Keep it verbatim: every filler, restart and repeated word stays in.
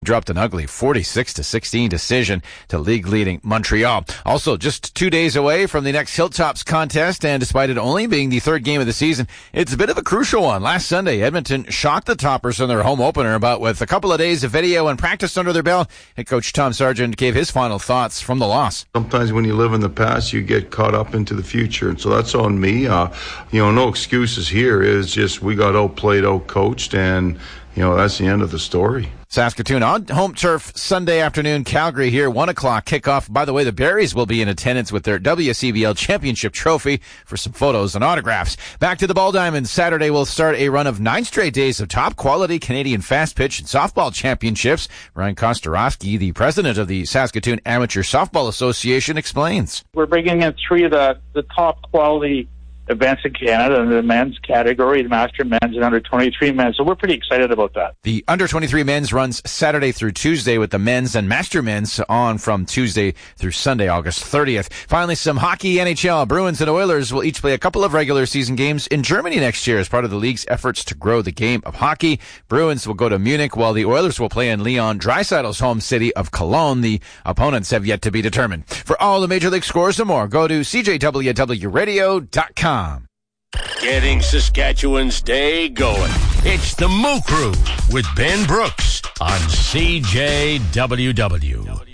dropped an ugly forty-six to sixteen decision to league-leading Montreal. Also, just two days away from the next Hilltops contest, and despite it only being the third game of the season, it's a bit of a crucial one. Last Sunday, Edmonton shocked the Toppers in their home opener, but with a couple of days of video and practice under their belt, head coach Tom Sargent gave his final thoughts from the loss. Sometimes when you live in the past, you get caught up into the future, and so that's on me. Uh, you know, no excuses here. It's just we got outplayed, outcoached, and, you know, that's the end of the story. Saskatoon on home turf Sunday afternoon. Calgary here, one o'clock kickoff. By the way, the Berries will be in attendance with their W C B L championship trophy for some photos and autographs. Back to the Ball Diamonds. Saturday will start a run of nine straight days of top quality Canadian fast pitch and softball championships. Ryan Kostorowski, the president of the Saskatoon Amateur Softball Association, explains. We're bringing in three of the, the top quality events in Canada in the men's category, the master men's and under twenty-three men's. So we're pretty excited about that. The under twenty-three men's runs Saturday through Tuesday, with the men's and master men's on from Tuesday through Sunday, August thirtieth. Finally, some hockey. N H L. Bruins and Oilers will each play a couple of regular season games in Germany next year as part of the league's efforts to grow the game of hockey. Bruins will go to Munich, while the Oilers will play in Leon Draisaitl's home city of Cologne. The opponents have yet to be determined. For all the major league scores and more, go to C J W W radio dot com. Getting Saskatchewan's day going. It's the Moo Crew with Ben Brooks on C J W W.